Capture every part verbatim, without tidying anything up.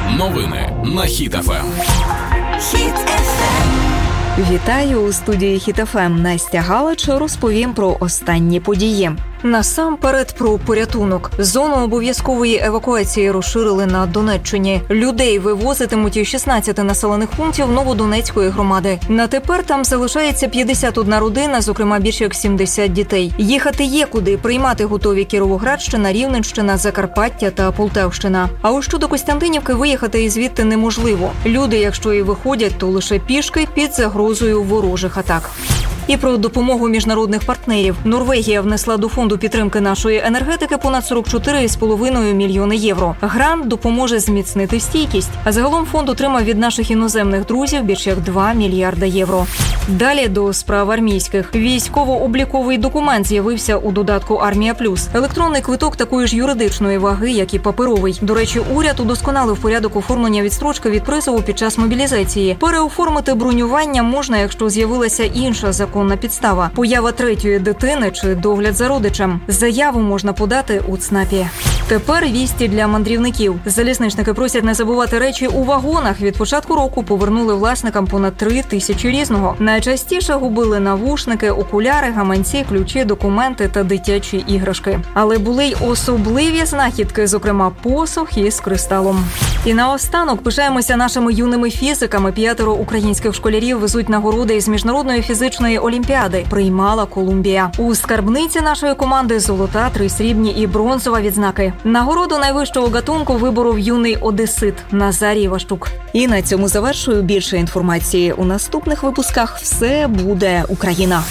Новини на Хіт еф ем. Хіт еф ем. Вітаю у студії Хіт еф ем. Настя Галич розповім про останні події. Насамперед про порятунок. Зону обов'язкової евакуації розширили на Донеччині. Людей вивозитимуть із шістнадцяти населених пунктів Новодонецької громади. На тепер там залишається п'ятдесят одна родина, зокрема більше як сімдесят дітей. Їхати є куди, приймати готові Кіровоградщина, Рівненщина, Закарпаття та Полтавщина. А ось щодо Костянтинівки виїхати із звідти неможливо. Люди, якщо і виходять, то лише пішки під загрозою ворожих атак. І про допомогу міжнародних партнерів. Норвегія внесла до фонду підтримки нашої енергетики понад сорок чотири цілих п'ять десятих мільйони євро. Грант допоможе зміцнити стійкість. А загалом фонд отримав від наших іноземних друзів більш як два мільярда євро. Далі до справ армійських. Військово-обліковий документ з'явився у додатку «Армія Плюс». Електронний квиток такої ж юридичної ваги, як і паперовий. До речі, уряд удосконалив порядок оформлення відстрочки від призову під час мобілізації. Переоформити бронювання можна, якщо з'явилася інша законна підстава – поява третьої дитини чи догляд за родичем. Заяву можна подати у ЦНАПі. Тепер вісті для мандрівників. Залізничники просять не забувати речі у вагонах. Від початку року повернули власникам понад три тисячі різного. Найчастіше губили навушники, окуляри, гаманці, ключі, документи та дитячі іграшки. Але були й особливі знахідки, зокрема посох із кристалом. І наостанок пишаємося нашими юними фізиками. П'ятеро українських школярів везуть нагороди із міжнародної фізичної олімпіади. Приймала Колумбія. У скарбниці нашої команди золота, три срібні і бронзова відзнаки. Нагороду найвищого гатунку виборов юний одесит Назарій Ващук. І на цьому завершую. Більше інформації у наступних випусках. Все буде Україна.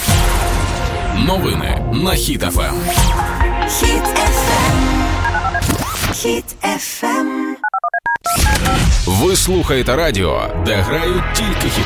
Новини на Хіт еф ем. Хіт еф ем. Хіт еф ем. Ви слухаєте радіо, де грають тільки хіти.